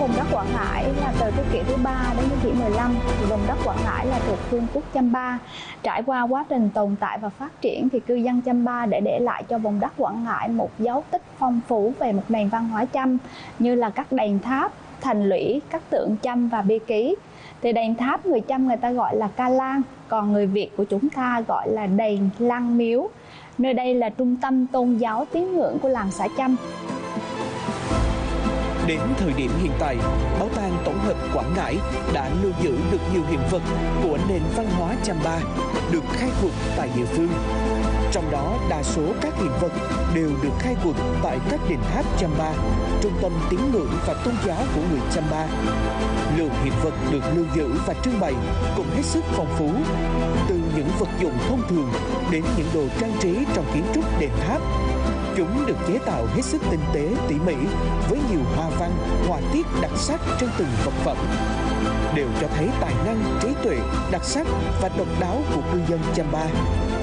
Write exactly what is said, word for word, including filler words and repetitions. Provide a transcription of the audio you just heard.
vùng đất Quảng Ngãi là từ thế kỷ thứ ba đến thế kỷ mười lăm, thì vùng đất Quảng Ngãi là thuộc vương quốc Champa. Trải qua quá trình tồn tại và phát triển thì cư dân Champa để để lại cho vùng đất Quảng Ngãi một dấu tích phong phú về một nền văn hóa Chăm, như là các đền tháp, thành lũy, các tượng Chăm và bia ký. Thì đền tháp người Chăm người ta gọi là Ca Lang, còn người Việt của chúng ta gọi là đền Lăng Miếu. Nơi đây là trung tâm tôn giáo tín ngưỡng của làng xã Chăm. Đến thời điểm hiện tại, Bảo tàng Tổng hợp Quảng Ngãi đã lưu giữ được nhiều hiện vật của nền văn hóa Champa được khai quật tại địa phương. Trong đó, đa số các hiện vật đều được khai quật tại các đền tháp Champa, trung tâm tín ngưỡng và tôn giáo của người Champa. Lượng hiện vật được lưu giữ và trưng bày cũng hết sức phong phú, từ những vật dụng thông thường đến những đồ trang trí trong kiến trúc đền tháp. Chúng được chế tạo hết sức tinh tế, tỉ mỉ với nhiều hoa văn, họa tiết đặc sắc trên từng vật phẩm, đều cho thấy tài năng, trí tuệ, đặc sắc và độc đáo của cư dân Champa.